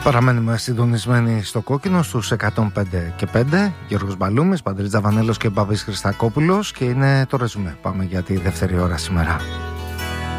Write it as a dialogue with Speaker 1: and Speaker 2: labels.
Speaker 1: Παραμένουμε συντονισμένοι στο κόκκινο στους 105 και 5. Γιώργος Μπαλούμης, Παντελής Τζαβανέλος και Μπαμπής Χριστακόπουλος. Και είναι το ρεζουμέ. Πάμε για τη δεύτερη ώρα σήμερα.